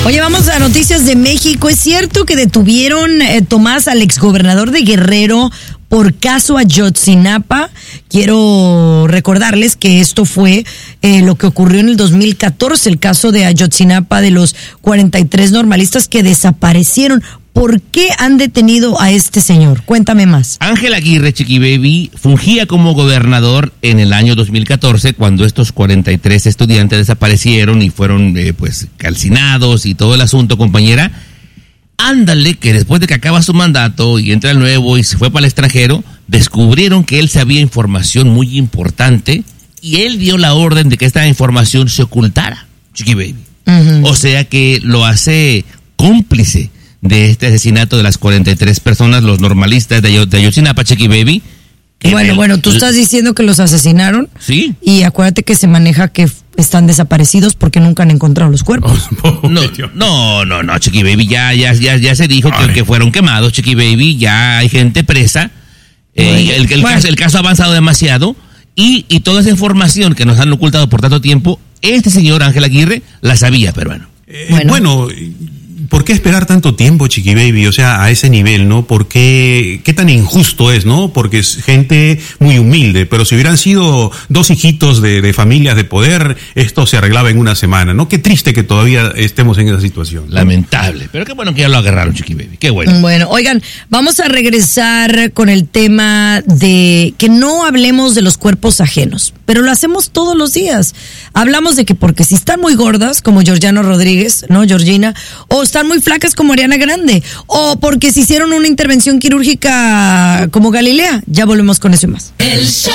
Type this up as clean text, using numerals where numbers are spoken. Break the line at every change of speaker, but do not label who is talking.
Oye, vamos a noticias de México. ¿Es cierto que detuvieron, Tomás, al exgobernador de Guerrero por caso Ayotzinapa? Quiero recordarles que esto fue lo que ocurrió en el 2014, el caso de Ayotzinapa, de los 43 normalistas que desaparecieron. ¿Por qué han detenido a este señor? Cuéntame más.
Ángel Aguirre, Chiqui Baby, fungía como gobernador en el año 2014 cuando estos 43 estudiantes desaparecieron y fueron calcinados y todo el asunto, compañera. Ándale, que después de que acaba su mandato y entra el nuevo y se fue para el extranjero, descubrieron que él sabía información muy importante y él dio la orden de que esta información se ocultara, Chiqui Baby. Uh-huh. O sea que lo hace cómplice de este asesinato de las 43 personas, los normalistas de Ayotzinapa, Chiqui Baby.
Bueno, tú estás diciendo que los asesinaron.
Sí.
Y acuérdate que se maneja que están desaparecidos porque nunca han encontrado los cuerpos.
No, Chiqui Baby, ya se dijo que fueron quemados, Chiqui Baby, ya hay gente presa. El caso ha avanzado demasiado y toda esa información que nos han ocultado por tanto tiempo, este señor Ángel Aguirre la sabía, pero
bueno. ¿Por qué esperar tanto tiempo, Chiqui Baby? O sea, a ese nivel, ¿no? ¿Por qué tan injusto es, no? Porque es gente muy humilde, pero si hubieran sido dos hijitos de familias de poder, esto se arreglaba en una semana, ¿no? Qué triste que todavía estemos en esa situación, ¿no?
Lamentable, pero qué bueno que ya lo agarraron, Chiqui Baby, qué bueno.
Bueno, oigan, vamos a regresar con el tema de que no hablemos de los cuerpos ajenos, pero lo hacemos todos los días. Hablamos de que porque si están muy gordas, como Georgiana Rodríguez, ¿no? Georgina, o están muy flacas como Ariana Grande, o porque se hicieron una intervención quirúrgica como Galilea. Ya volvemos con eso y más.
El show